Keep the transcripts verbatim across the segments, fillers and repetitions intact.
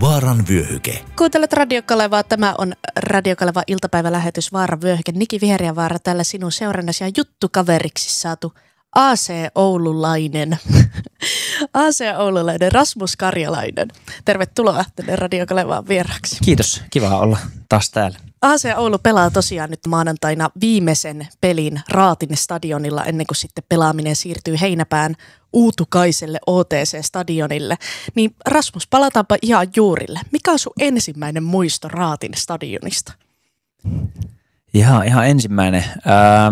Vaaran vyöhyke. Kuuntelet Radio Kalevaa. Tämä on Radio Kaleva iltapäivälähetys Vaaran vyöhyke. Niki Viheriävaara täällä sinun seurannasi ja juttukaveriksi saatu A C Oululainen. A C Oululainen Rasmus Karjalainen. Tervetuloa tänne Radio Kalevaan vieraksi. Kiitos, kiva olla taas täällä. A C Oulu pelaa tosiaan nyt maanantaina viimeisen pelin Raatin stadionilla ennen kuin sitten pelaaminen siirtyy heinäpään Uutukaiselle O T C-stadionille. Niin Rasmus, palataanpa ihan juurille. Mikä on sun ensimmäinen muisto Raatin stadionista? Ihan, ihan ensimmäinen. Ää,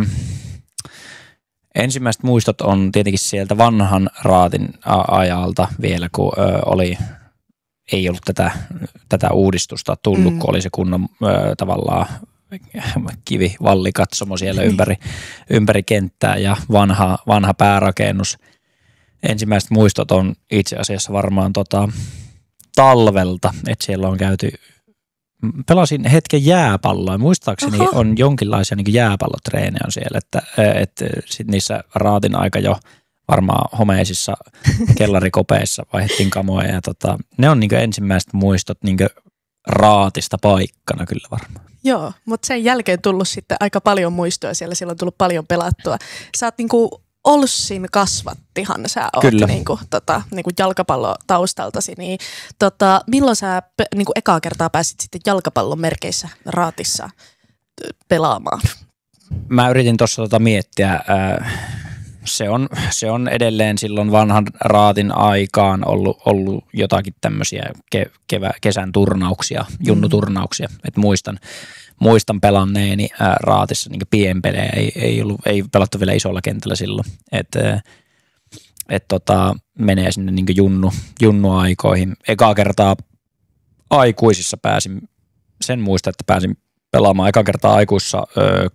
ensimmäiset muistot on tietenkin sieltä vanhan Raatin ajalta vielä, kun ö, oli... ei ollut tätä, tätä uudistusta tullut, mm. kun oli se kunnon ö, tavallaan kivivallikatsomo siellä ympäri, ympäri kenttää ja vanha, vanha päärakennus. Ensimmäiset muistot on itse asiassa varmaan tota, talvelta, että siellä on käyty, pelasin hetken jääpalloa. Muistaakseni Oho. on jonkinlaisia niin jääpallotreenejä on siellä, että, että sit niissä Raatin aika jo varmaan homeisissa kellarikopeissa vaihdettiin kamoja ja tota, ne on niinku ensimmäiset muistot niinku Raatista paikkana kyllä varmaan. Joo, mutta sen jälkeen tullut sitten aika paljon muistoja siellä, siellä on tullut paljon pelattua. Sä oot niinku Olssin kasvattihan, sä oot kyllä. Niinku, tota, niinku jalkapallotaustaltasi, niin tota, milloin sä niinku ekaa kertaa pääsit sitten jalkapallon merkeissä Raatissa pelaamaan? Mä yritin tuossa tota miettiä, äh, Se on, se on edelleen silloin vanhan Raatin aikaan ollut, ollut jotakin tämmöisiä ke, kevä, kesän turnauksia, junnuturnauksia. Mm-hmm. Et muistan, muistan pelanneeni ää, Raatissa niin pienpelejä, ei, ei, ollut, ei pelattu vielä isolla kentällä silloin. Että et tota, menee sinne niin junnu, junnuaikoihin. Ekaa kertaa aikuisissa pääsin, sen muistan, että pääsin pelaamaan ekaa kertaa aikuissa ö,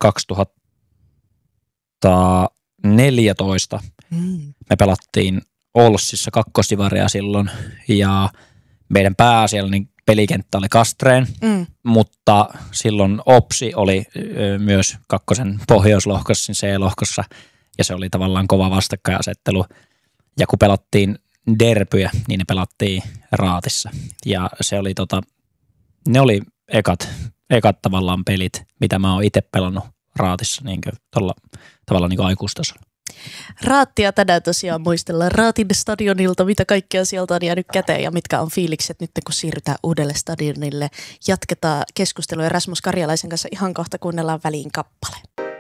kaksituhattaneljätoista. Mm. Me pelattiin Olssissa kakkosivaria silloin ja meidän pääasiallinen pelikenttä oli Kastreen, mm. mutta silloin Opsi oli ö, myös kakkosen pohjoislohkossa, C-lohkossa ja se oli tavallaan kova vastakkainasettelu. Ja kun pelattiin derbyjä, niin ne pelattiin Raatissa ja se oli tota, ne oli ekat, ekat tavallaan pelit, mitä mä oon itse pelannut Raatissa niin kuin tolla, tavallaan niin kuin aikuistasolla. Raattia tänään tosiaan muistellaan Raatin stadionilta, mitä kaikkea sieltä on jäänyt käteen ja mitkä on fiilikset nyt kun siirrytään uudelle stadionille. Jatketaan keskustelua Rasmus Karjalaisen kanssa ihan kohta, kuunnellaan väliin kappale.